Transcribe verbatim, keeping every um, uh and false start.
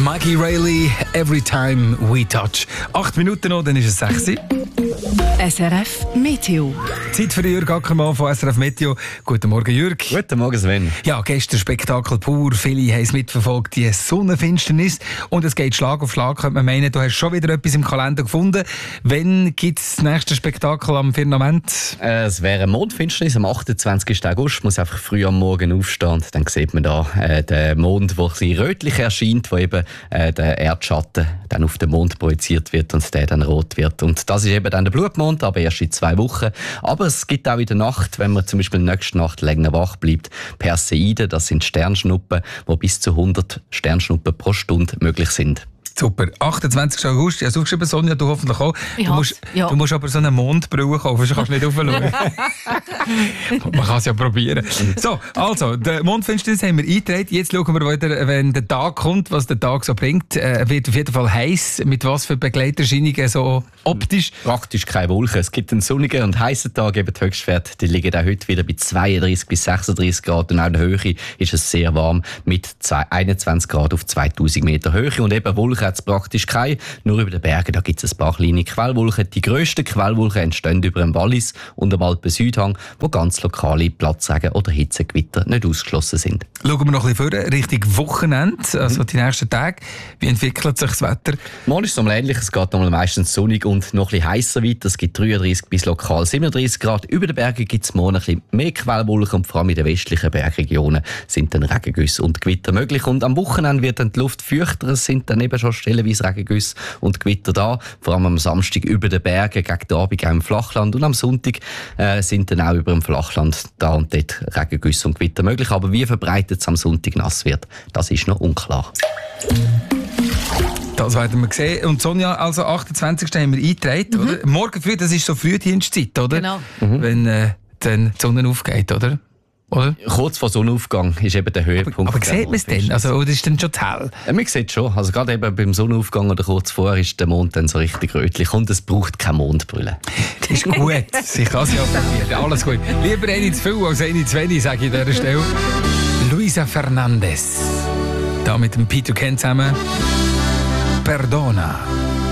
Mikey Rayleigh, Every Time We Touch. Acht Minuten noch, dann ist es sechs. S R F Meteo. Zeit für Jürg Ackermann von S R F Meteo. Guten Morgen, Jürg. Guten Morgen, Sven. Ja, gestern Spektakel pur. Viele haben es mitverfolgt, die Sonnenfinsternis. Und es geht Schlag auf Schlag, könnte man meinen. Du hast schon wieder etwas im Kalender gefunden. Wann gibt es das nächste Spektakel am Firmament? Äh, es wäre Mondfinsternis am achtundzwanzigsten August. Man muss einfach früh am Morgen aufstehen. Dann sieht man da äh, den Mond, der rötlich erscheint, wo eben äh, der Erdschatten dann auf den Mond projiziert wird und der dann rot wird. Und das ist eben dann der Blutmond, aber erst in zwei Wochen. Aber es gibt auch in der Nacht, wenn man zum Beispiel nächste Nacht länger wach bleibt, Perseiden, das sind Sternschnuppen, wo bis zu hundert Sternschnuppen pro Stunde möglich sind. Super. achtundzwanzigsten August, ich habe es aufgeschrieben, Sonja, du hoffentlich auch. Ich du, musst, ja. du musst aber so eine Mondbrille kaufen, sonst kannst du nicht raufschauen. Man kann es ja probieren. So, also, der Mondfinsternis haben wir eingetragen. Jetzt schauen wir weiter, wenn der Tag kommt, was der Tag so bringt. Er wird auf jeden Fall heiß. Mit was für Begleiterscheinungen so optisch? Praktisch keine Wolken. Es gibt einen sonnigen und heißen Tag, eben die Höchstwerte, die liegen auch heute wieder bei zweiunddreißig bis sechsunddreißig Grad und auch in der Höhe ist es sehr warm mit einundzwanzig Grad auf zweitausend Meter Höhe und eben Wolken hat es praktisch keine. Nur über den Bergen, da gibt es ein paar kleine Quellwolken. Die grössten Quellwolken entstehen über dem Wallis und dem Alpen-Südhang, wo ganz lokale Platzregen oder Hitzegewitter nicht ausgeschlossen sind. Schauen wir noch ein bisschen vor, Richtung Wochenende, also mhm. die nächsten Tage. Wie entwickelt sich das Wetter? Morgen ist es einmal ähnlich, es geht nochmal meistens sonnig und noch ein bisschen heißer weiter. Es gibt dreiunddreißig bis lokal siebenunddreißig Grad. Über den Bergen gibt es morgen ein bisschen mehr Quellwolken und vor allem in den westlichen Bergregionen sind dann Regengüsse und Gewitter möglich. Und am Wochenende wird dann die Luft feuchter, es sind dann eben schon stellenweise Regengüsse und Gewitter da. Vor allem am Samstag über den Bergen, gegen den Abend auch im Flachland. Und am Sonntag äh, sind dann auch über dem Flachland da und dort Regengüsse und Gewitter möglich. Aber wie verbreitet es am Sonntag nass wird, das ist noch unklar. Das werden wir sehen. Und Sonja, also achtundzwanzigsten haben wir eingetragen, mhm. oder? Morgen früh, das ist so Frühdienstzeit, oder? Genau. Mhm. Wenn äh, dann die Sonne aufgeht, oder? Oder? Kurz vor Sonnenaufgang ist eben der Höhepunkt. Aber, aber sieht man es denn? Also, oder ist dann schon zu hell? Ja, man sieht schon. Also gerade eben beim Sonnenaufgang oder kurz vorher ist der Mond dann so richtig rötlich und es braucht keine Mondbrille. Das ist gut. Ich kann es ja probieren. Alles gut. Lieber eine zu viel als eine zu wenig, sage ich an dieser Stelle. Luisa Fernandez. Da mit dem Peter Ken zusammen. Perdona.